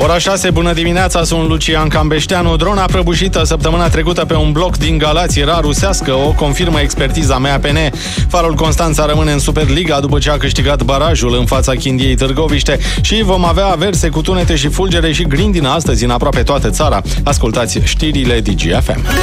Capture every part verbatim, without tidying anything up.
Ora șase, bună dimineața, sunt Lucian Cambeșteanu. Drona prăbușită săptămâna trecută pe un bloc din Galați era rusească, o confirmă expertiza M A P N. Farul Constanța rămâne în Superliga după ce a câștigat barajul în fața Chindiei Târgoviște și vom avea averse cu tunete și fulgere și grindină astăzi în aproape toată țara. Ascultați știrile D G F M.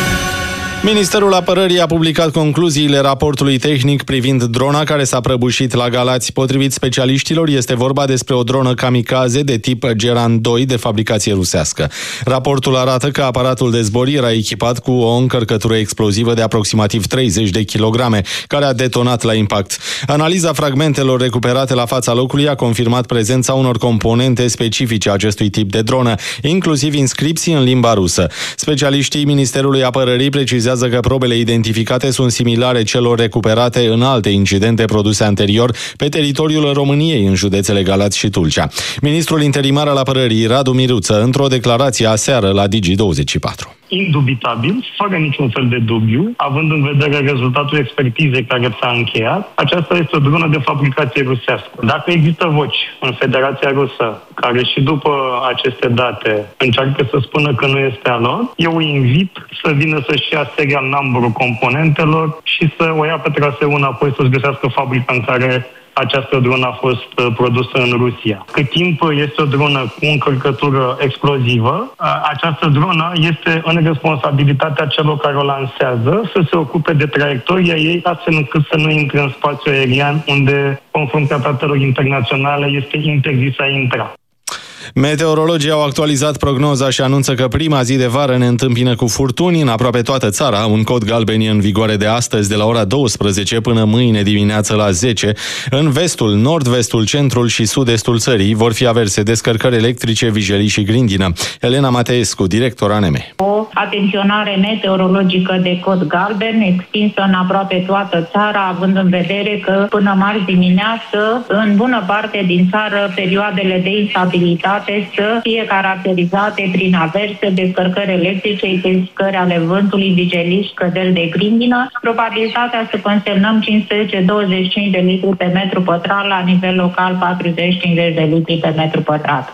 Ministerul Apărării a publicat concluziile raportului tehnic privind drona care s-a prăbușit la Galați. Potrivit specialiștilor, este vorba despre o dronă kamikaze de tip Geran doi de fabricație rusească. Raportul arată că aparatul de zbor era echipat cu o încărcătură explozivă de aproximativ treizeci de kilograme, care a detonat la impact. Analiza fragmentelor recuperate la fața locului a confirmat prezența unor componente specifice acestui tip de dronă, inclusiv inscripții în limba rusă. Specialiștii Ministerului Apărării precizează că probele identificate sunt similare celor recuperate în alte incidente produse anterior pe teritoriul României, în județele Galați și Tulcea. Ministrul interimar al Apărării, Radu Miruță, într-o declarație aseară la Digi douăzeci și patru. Indubitabil, fără niciun fel de dubiu, având în vedere rezultatul expertizei care s-a încheiat, aceasta este o dronă de fabricație rusească. Dacă există voci în Federația Rusă care și după aceste date încearcă să spună că nu este a lor, eu îi invit să vină să-și ia serial number-ul componentelor și să o ia pe traseu înapoi, să-și găsească fabrica în care această dronă a fost produsă în Rusia. Cât timp este o dronă cu încărcătură explozivă, această dronă este în responsabilitatea celor care o lansează să se ocupe de traiectoria ei, astfel încât să nu intre în spațiul aerian, unde, conform tratatelor internaționale, este interzis a intra. Meteorologii au actualizat prognoza și anunță că prima zi de vară ne întâmpină cu furtuni în aproape toată țara. Un cod galben e în vigoare de astăzi de la ora douăsprezece până mâine dimineață la zece. În vestul, nord-vestul, centrul și sud-estul țării vor fi averse descărcări electrice, vijelii și grindină. Elena Mateescu, director A N M. O atenționare meteorologică de cod galben extinsă în aproape toată țara, având în vedere că până marți dimineață, în bună parte din țară, perioadele de instabilitate să fie caracterizate prin averse, descărcări electrice, intensificări ale vântului, vijelii și căderi de grindină. Probabilitatea să consemnăm cincisprezece douăzeci și cinci de litri pe metru pătrat, la nivel local patruzeci cincizeci de litri pe metru pătrat.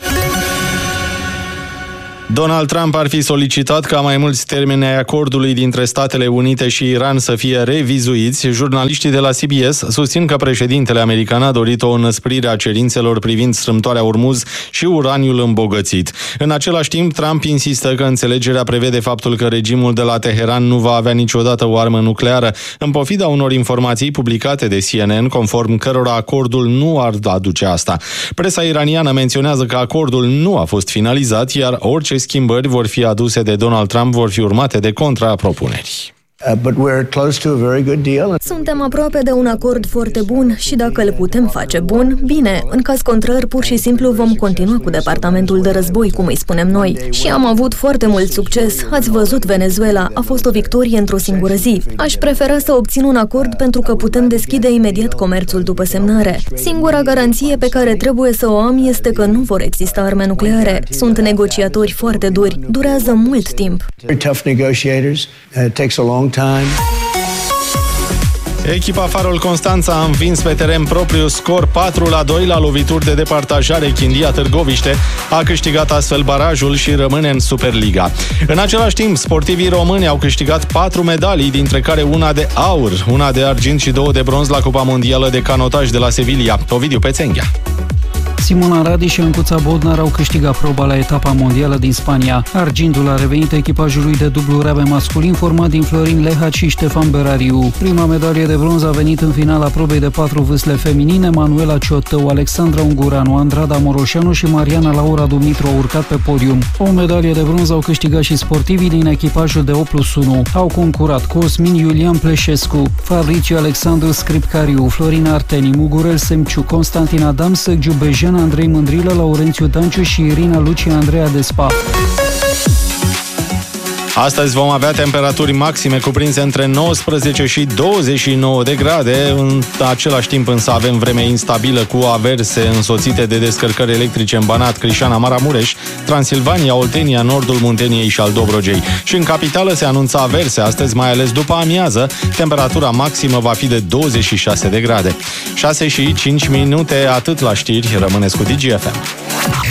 Donald Trump ar fi solicitat ca mai mulți termeni ai acordului dintre Statele Unite și Iran să fie revizuiți. Jurnaliștii de la C B S susțin că președintele american a dorit o înăsprire a cerințelor privind strâmtoarea Ormuz și uraniul îmbogățit. În același timp, Trump insistă că înțelegerea prevede faptul că regimul de la Teheran nu va avea niciodată o armă nucleară, în pofida unor informații publicate de C N N, conform cărora acordul nu ar aduce asta. Presa iraniană menționează că acordul nu a fost finalizat, iar orice schimbări vor fi aduse de Donald Trump vor fi urmate de contrapropuneri. Suntem aproape de un acord foarte bun și dacă îl putem face bun, bine. În caz contrar, pur și simplu vom continua cu departamentul de război, cum îi spunem noi. Și am avut foarte mult succes. Ați văzut Venezuela, a fost o victorie într-o singură zi. Aș prefera să obțin un acord pentru că putem deschide imediat comerțul după semnare. Singura garanție pe care trebuie să o am este că nu vor exista arme nucleare. Sunt negociatori foarte duri. Durează mult timp. Time. Echipa Farul Constanța a învins pe teren propriu scor patru la doi la lovituri de departajare Chindia Târgoviște, a câștigat astfel barajul și rămâne în Superliga. În același timp, sportivii români au câștigat patru medalii, dintre care una de aur, una de argint și două de bronz la Cupa Mondială de Canotaj de la Sevilla. Ovidiu Pețenghea. Simona Radi și Ancuța Bodnar au câștigat proba la etapa mondială din Spania. Argintul a revenit echipajului de dublu rabe masculin format din Florin Lehac și Ștefan Berariu. Prima medalie de bronz a venit în finala probei de patru vâsle feminine. Manuela Ciotău, Alexandra Unguranu, Andrada Moroșanu și Mariana Laura Dumitru au urcat pe podium. O medalie de bronz au câștigat și sportivii din echipajul de opt plus unu. Au concurat Cosmin Iulian Pleșescu, Fabricio Alexandru Scripcariu, Florina Arteni, Mugurel Semciu, Constantin Adam, Săgiu Bejan, Andrei Mândrilă, Laurențiu Danciu și Irina Lucia Andreea Despa. Astăzi vom avea temperaturi maxime cuprinse între nouăsprezece și douăzeci și nouă de grade. În același timp însă avem vreme instabilă cu averse însoțite de descărcări electrice în Banat, Crișana, Maramureș, Transilvania, Oltenia, nordul Munteniei și al Dobrogei. Și în capitală se anunță averse astăzi, mai ales după amiază. Temperatura maximă va fi de douăzeci și șase de grade. șase și cinci minute, atât la știri. Rămâneți cu D G F M.